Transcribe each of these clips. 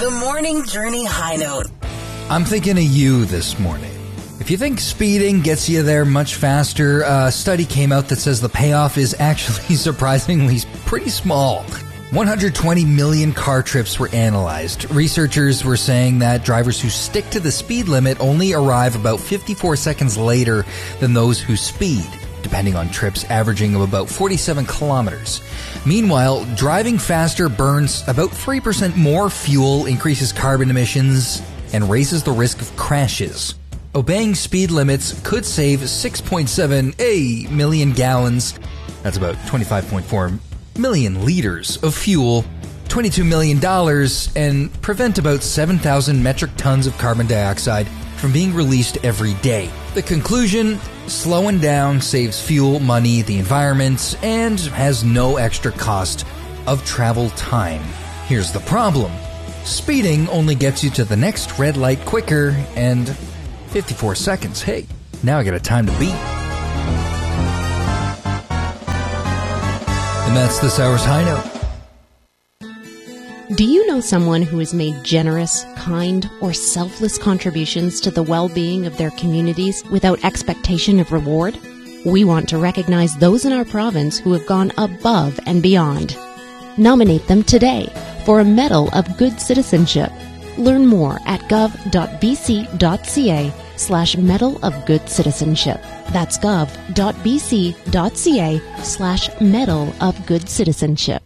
The Morning Journey High Note. I'm thinking of you this morning. If you think speeding gets you there much faster, a study came out that says the payoff is actually surprisingly pretty small. 120 million car trips were analyzed. Researchers were saying that drivers who stick to the speed limit only arrive about 54 seconds later than those who speed, depending on trips averaging of about 47 kilometers. Meanwhile, driving faster burns about 3% more fuel, increases carbon emissions, and raises the risk of crashes. Obeying speed limits could save 6.7 million gallons, that's about 25.4 million liters of fuel, $22 million, and prevent about 7,000 metric tons of carbon dioxide from being released every day. The conclusion: slowing down saves fuel, money, the environment, and has no extra cost of travel time. Here's the problem: speeding only gets you to the next red light quicker, and 54 seconds. Hey, now I got a time to beat. And that's this hour's High Note. Do you know someone who has made generous, kind, or selfless contributions to the well-being of their communities without expectation of reward? We want to recognize those in our province who have gone above and beyond. Nominate them today for a Medal of Good Citizenship. Learn more at gov.bc.ca/Medal of Good Citizenship. That's gov.bc.ca/Medal of Good Citizenship.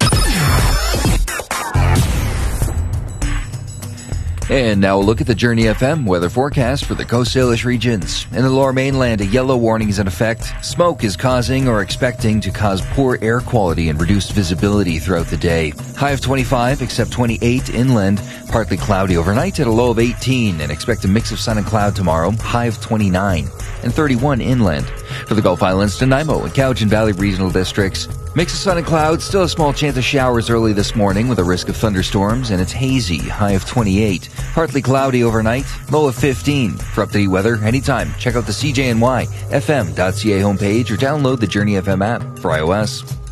And now a look at the Journey FM weather forecast for the Coast Salish regions. In the Lower Mainland, a yellow warning is in effect. Smoke is causing or expecting to cause poor air quality and reduced visibility throughout the day. High of 25, except 28 inland. Partly cloudy overnight at a low of 18, and expect a mix of sun and cloud tomorrow. High of 29 and 31 inland. For the Gulf Islands, Nanaimo and Cowichan Valley regional districts, mix of sun and clouds, still a small chance of showers early this morning with a risk of thunderstorms, and it's hazy, high of 28. Partly cloudy overnight, low of 15. For up-to-date weather, anytime, check out the CJNY FM.ca homepage or download the Journey FM app for iOS.